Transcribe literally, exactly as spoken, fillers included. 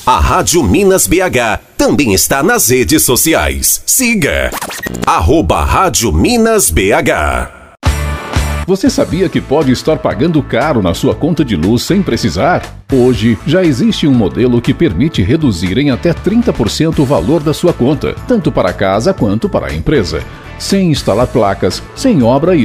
A Rádio Minas B H também está nas redes sociais. Siga arroba Rádio Minas B H. Você sabia que pode estar pagando caro na sua conta de luz sem precisar? Hoje, já existe um modelo que permite reduzir em até trinta por cento o valor da sua conta, tanto para a casa quanto para a empresa, sem instalar placas, sem obra e